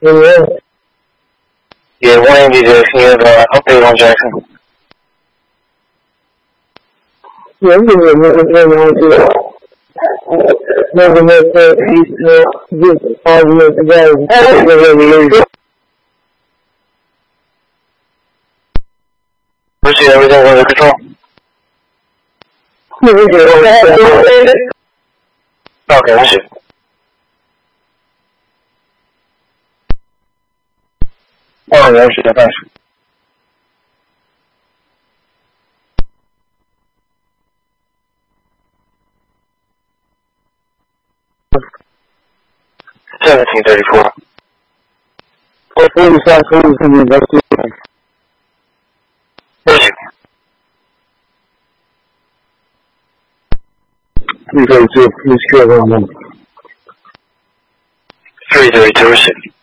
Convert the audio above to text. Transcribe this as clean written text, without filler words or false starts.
Yeah, 180 to near the update on Jackson. Yeah, I'm going Proceed everything under control. Okay, proceed. Oh, yeah, shit, thanks. $1734. 45 police in the investigation. Proceed. 332, please kill 1 1. 332, proceed.